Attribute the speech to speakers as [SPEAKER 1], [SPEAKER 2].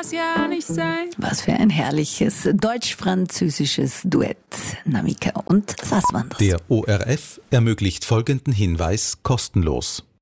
[SPEAKER 1] das ja nicht sein.
[SPEAKER 2] Was für ein herrliches deutsch-französisches Duett. Namika und Sass waren das.
[SPEAKER 3] Der ORF ermöglicht folgenden Hinweis kostenlos.